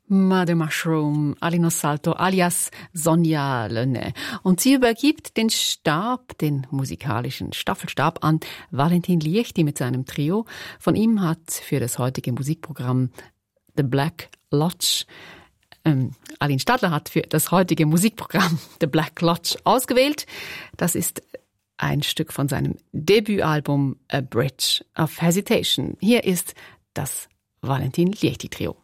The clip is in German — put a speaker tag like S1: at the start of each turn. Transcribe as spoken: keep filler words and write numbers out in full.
S1: Mother Mushroom, Alino Salto alias Sonja Lönne. Und sie übergibt den Stab, den musikalischen Staffelstab an Valentin Liechti mit seinem Trio. Von ihm hat für das heutige Musikprogramm The Black Lodge ähm, Aline Stadler hat für das heutige Musikprogramm The Black Lodge ausgewählt. Das ist ein Stück von seinem Debütalbum A Bridge of Hesitation. Hier ist das Valentin Liechti Trio.